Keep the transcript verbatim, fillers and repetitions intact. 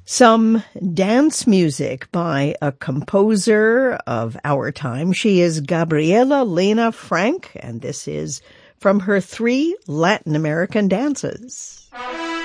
Some dance music by a composer of our time. She is Gabriela Lena Frank, and this is from her three Latin American dances.